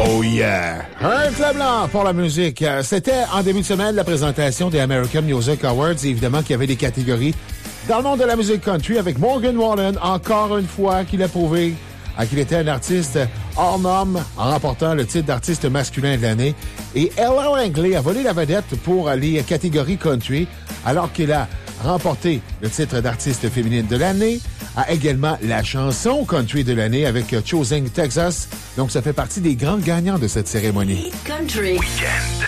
Oh yeah! Un club blanc pour la musique. C'était en début de semaine la présentation des American Music Awards. Et évidemment qu'il y avait des catégories dans le monde de la musique country avec Morgan Wallen, encore une fois, qu'il a prouvé qu'il était un artiste hors norme en remportant le titre d'artiste masculin de l'année. Et Ella Langley a volé la vedette pour les catégories country alors qu'il a remporté le titre d'artiste féminine de l'année, a également la chanson country de l'année avec Choosing Texas. Donc, ça fait partie des grands gagnants de cette cérémonie. Country. Weekend.